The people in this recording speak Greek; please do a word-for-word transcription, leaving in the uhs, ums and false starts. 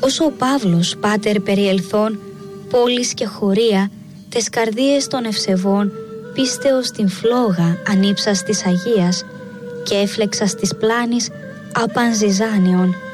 Όσο ο Παύλος πάτερ περιελθόν πόλεις και χωρία, τες καρδίες των ευσεβών πίστεως την φλόγα ανήψας της Αγίας και έφλεξας της πλάνης απαν ζυζάνιον.